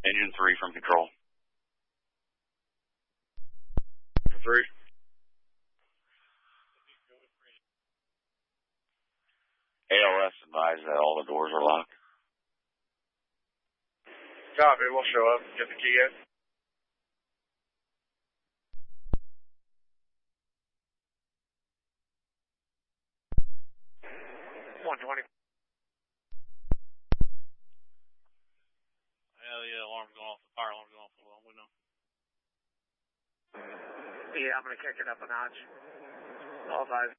Engine 3 from control. 3. ALS advised that all the doors are locked. Copy, we'll show up. Get the key in. 120. Hell yeah, alarm's going off. The fire alarm's going off the window. Yeah, I'm going to kick it up a notch. All 5.